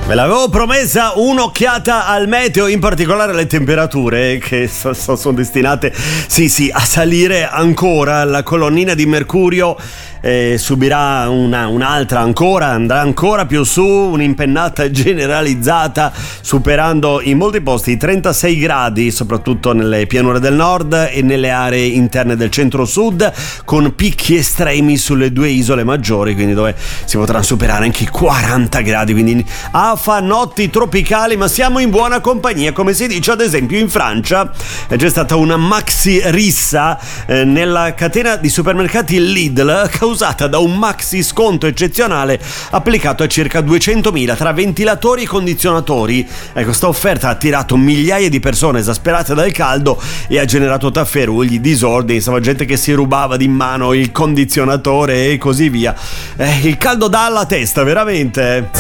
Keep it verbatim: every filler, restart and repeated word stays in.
Ve l'avevo promessa, un'occhiata al meteo, in particolare alle temperature che so, so, sono destinate sì sì a salire ancora. La colonnina di mercurio eh, subirà una, un'altra ancora, andrà ancora più su, un'impennata generalizzata, superando in molti posti i trentasei gradi, soprattutto nelle pianure del nord e nelle aree interne del centro-sud, con picchi estremi sulle due isole maggiori, quindi dove si potranno superare anche i quaranta gradi, quindi a fa notti tropicali, ma siamo in buona compagnia. Come si dice ad esempio in Francia, c'è stata una maxi rissa eh, nella catena di supermercati Lidl, causata da un maxi sconto eccezionale applicato a circa duecentomila tra ventilatori e condizionatori. Ecco, sta offerta ha attirato migliaia di persone esasperate dal caldo e ha generato tafferugli, disordini, insomma gente che si rubava di mano il condizionatore e così via. Eh, il caldo dà alla testa, veramente.